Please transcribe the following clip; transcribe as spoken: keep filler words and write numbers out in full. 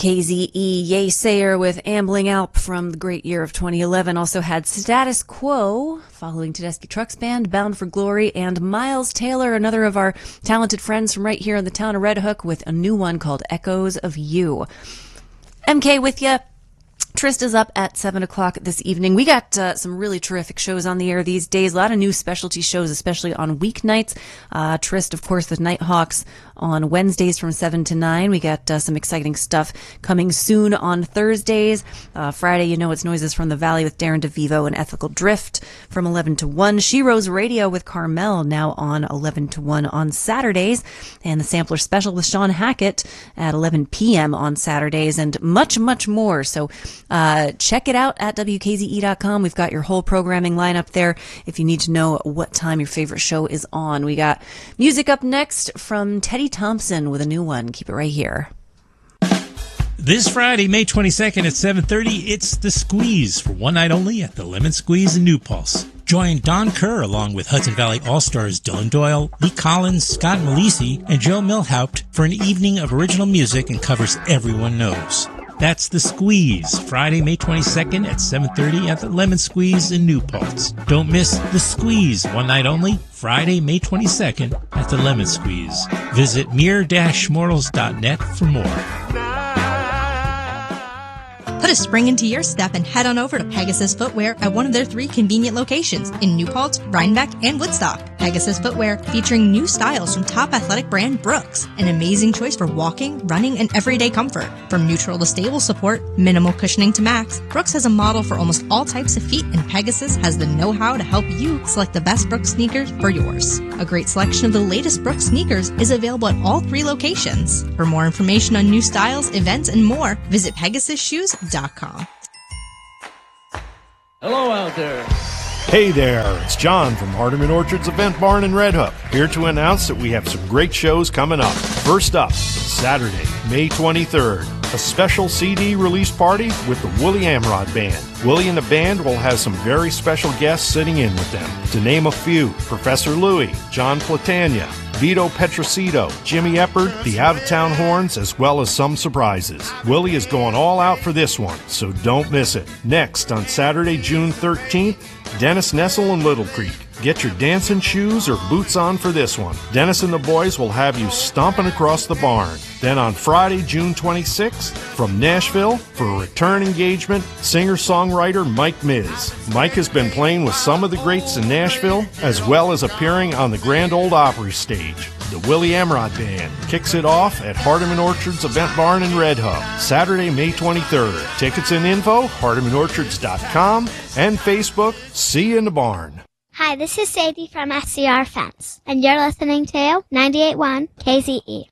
K Z E, Yaysayer with Ambling Alp from the great year of twenty eleven. Also had Status Quo, following Tedeschi Trucks Band, Bound for Glory, and Miles Taylor, another of our talented friends from right here in the town of Red Hook, with a new one called Echoes of You. M K with you. Trista's up at seven o'clock this evening. We got uh, some really terrific shows on the air these days. A lot of new specialty shows, especially on weeknights. Uh, Trist, of course, with Nighthawks on Wednesdays from seven to nine. We got uh, some exciting stuff coming soon on Thursdays. Uh, Friday, you know, it's Noises from the Valley with Darren DeVivo and Ethical Drift from eleven to one. She Rose Radio with Carmel now on eleven to one on Saturdays. And the Sampler Special with Sean Hackett at eleven p.m. on Saturdays, and much, much more. So uh, check it out at W K Z E dot com. We've got your whole programming lineup there if you need to know what time your favorite show is on. We got music up next from Teddy Thompson with a new one. Keep it right here. This Friday, May twenty-second at seven thirty, it's The Squeeze for one night only at the Lemon Squeeze in New Paltz. Join Don Kerr along with Hudson Valley All-Stars Dylan Doyle, Lee Collins, Scott Malisi, and Joe Milhaupt for an evening of original music and covers everyone knows. That's The Squeeze, Friday, May twenty-second at seven thirty at the Lemon Squeeze in New Paltz. Don't miss The Squeeze, one night only, Friday, May twenty-second at the Lemon Squeeze. Visit mere dash mortals dot net for more. Put a spring into your step and head on over to Pegasus Footwear at one of their three convenient locations in New Paltz, Rhinebeck, and Woodstock. Pegasus Footwear, featuring new styles from top athletic brand Brooks, an amazing choice for walking, running, and everyday comfort. From neutral to stable support, minimal cushioning to max, Brooks has a model for almost all types of feet, and Pegasus has the know-how to help you select the best Brooks sneakers for yours. A great selection of the latest Brooks sneakers is available at all three locations. For more information on new styles, events, and more, visit pegasus shoes dot com. Hello out there. Hey there, it's John from Hardeman Orchards Event Barn in Red Hook, here to announce that we have some great shows coming up. First up, Saturday, May twenty-third, a special C D release party with the Willie Amrod Band. Willie and the band will have some very special guests sitting in with them. To name a few, Professor Louie, John Platania, Vito Petrosito, Jimmy Eppard, the Out-of-Town Horns, as well as some surprises. Willie is going all out for this one, so don't miss it. Next, on Saturday, June thirteenth, Dennis Nessel and Little Creek. Get your dancing shoes or boots on for this one. Dennis and the boys will have you stomping across the barn. Then on Friday, June twenty-sixth, from Nashville, for a return engagement, singer-songwriter Mike Miz. Mike has been playing with some of the greats in Nashville, as well as appearing on the Grand Ole Opry stage. The Willie Amrod Band kicks it off at Hardeman Orchards Event Barn in Red Hook, Saturday, May twenty-third. Tickets and info, hardeman orchards dot com and Facebook. See you in the barn. Hi, this is Sadie from S C R Fence, and you're listening to ninety-eight point one K Z E.